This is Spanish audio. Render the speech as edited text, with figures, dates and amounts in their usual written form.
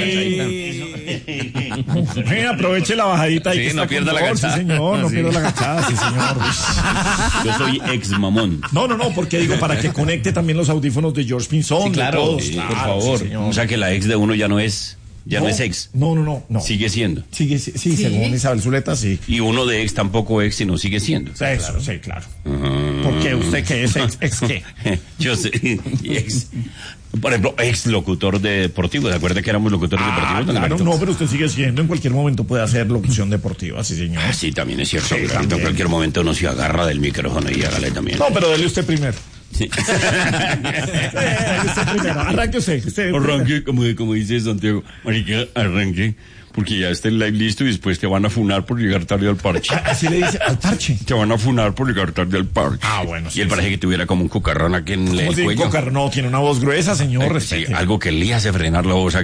Aproveche la bajadita y sí, no pierda la agachada. Sí, señor, no pierda la agachada, sí, señor. Yo soy ex mamón. No, porque digo, para que conecte también los audífonos de George Pinzón. Sí, claro, de todos. sí, Claro, por favor. Sí, O sea que la ex de uno ya no es ex. No. Sigue siendo. Sí, según Isabel Zuleta, sí. Y uno de ex tampoco ex, sino sigue siendo. Eso, sí, claro. ¿Por qué? ¿Usted qué es ex qué? Yo sé, ex. Por ejemplo, ex locutor deportivo. ¿Se acuerda que éramos locutores deportivos? Claro, no, pero usted sigue siendo. En cualquier momento puede hacer locución deportiva, sí, señor. Sí, también es cierto. Sí, En cualquier momento uno se agarra del micrófono y hágale también. No, pero dele usted primero. Sí. Usted primero. Arranque usted. Arranque, como dice Santiago. Marica, arranque. Porque ya está el live listo y después te van a funar por llegar tarde al parche. Así le dice, al parche. Te van a funar por llegar tarde al parche. Bueno. Y él parece que tuviera como un cucarrón aquí en el cuello. No, tiene una voz gruesa, señor. Sí, algo que le hace frenar la voz.